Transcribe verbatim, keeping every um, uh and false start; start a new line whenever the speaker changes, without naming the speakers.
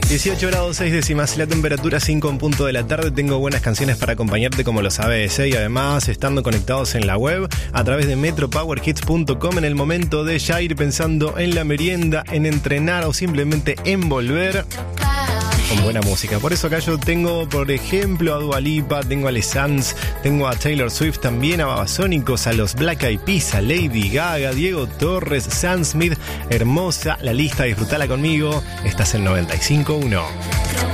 dieciocho grados seis décimas, la temperatura cinco en punto de la tarde. Tengo buenas canciones para acompañarte, como lo sabes, ¿eh? Y además, estando conectados en la web a través de metro power hits punto com, en el momento de ya ir pensando en la merienda, en entrenar o simplemente en volver con buena música. Por eso acá yo tengo, por ejemplo, a Dua Lipa, tengo a Les Sans, tengo a Taylor Swift, también a Babasónicos, a los Black Eyed Peas, a Lady Gaga, Diego Torres, Sam Smith. Hermosa la lista, disfrutala conmigo. Estás en noventa y cinco punto uno.